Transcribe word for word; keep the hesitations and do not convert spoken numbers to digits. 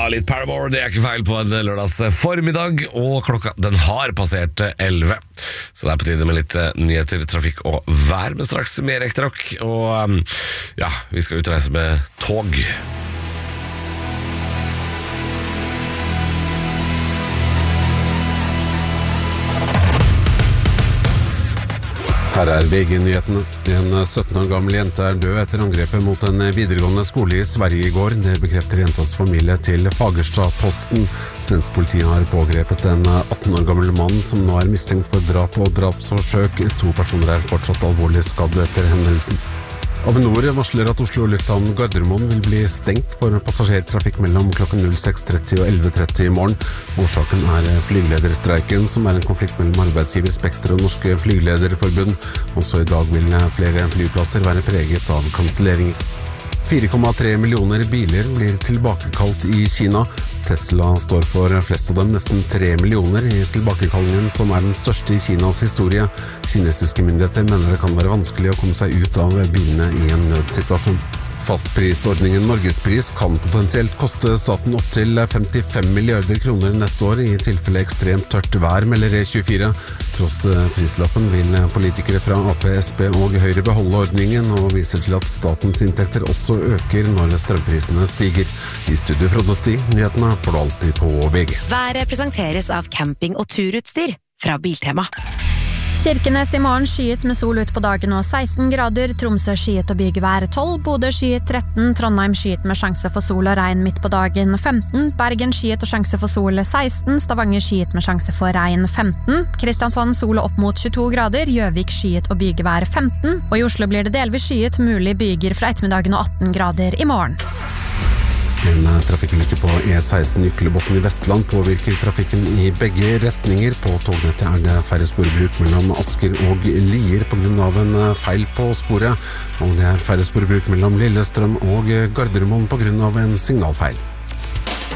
litt Paramore, det er ikke feil på en lørdags formiddag, og klokka den har passert elleve. Så det er på tide med litt nyheter, trafikk og vær, men straks mer ekte rock. Og ja, vi skal utreise med tog. Her er V G-nyhetene. En sytten år gammel jente er død etter angrepet mot en videregående skole i Sverige i går. Det bekrefter jentas familie til Fagersta-Posten. Svensk politi har pågrepet en atten år gammel mann som nå er mistenkt for drap og drapsforsøk. To personer er fortsatt alvorlig skadd etter hendelsen. Avinor varsler at Oslo Lufthavn Gardermoen vil bli stengt for passasjertrafikk mellom klokken seks tretti og elleve tretti i morgen. Årsaken er flygelederstreiken, som er en konflikt mellom arbeidsgiver Spekter og Norske Flygelederforbund. Også i dag vil flere flyplasser være preget av kanselleringer. fire komma tre millioner biler blir tilbakekalt i Kina. Tesla står for flest av dem, nesten tre millioner i tilbakekallingen, som er den største i Kinas historie. Kinesiske myndigheter mener det kan være vanskelig å komme seg ut av bilene i en nødsituasjon. Fastprisordningen Norgespris kan potensielt koste staten opp til femtifem milliarder kroner neste år i tilfelle ekstremt tørt vær, melder E tjuefire. Tross prislappen vil politikere fra A P, S P og Høyre beholde ordningen, og viser til at statens inntekter også øker når strømprisene stiger. I studio Frode Sti, nyhetene får du alltid på V G. Været presenteres av camping- og turutstyr fra Biltema. Kirkenes i morgen skyet med sol ut på dagen og seksten grader, Tromsø skyet og bygevær tolv, Bodø skyet tretten, Trondheim skyet med sjanse for sol og regn midt på dagen femten, Bergen skyet og sjanse for sol seksten, Stavanger skyet med sjanse for regn femten, Kristiansand sol opp mot tjueto grader, Gjøvik skyet og bygevær femten, og i Oslo blir det delvis skyet, mulig byger fra ettermiddagen og atten grader i morgen. En trafikkulykke på E seksten Nyklebotn i Vestland påvirker trafikken i begge retninger. På tognettet er det færre sporbruk mellom Asker og Lier på grunn av en feil på sporet, og det er færre sporbruk mellom Lillestrøm og Gardermoen på grunn av en signalfeil.